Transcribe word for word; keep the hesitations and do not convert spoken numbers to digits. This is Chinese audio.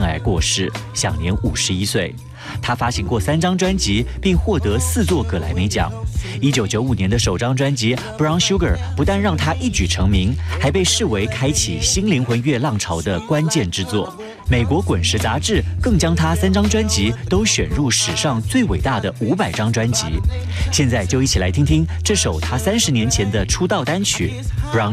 癌过世，享年五十一岁。他发行过三张专辑，并获得四座葛莱美奖。一九九五年的首张专辑《Brown Sugar》不但让他一举成名，还被视为开启新灵魂乐浪潮的关键之作。美国滚石杂志更将他三张专辑都选入史上最伟大的五百张专辑。现在就一起来听听这首他三十年前的出道单曲《Brown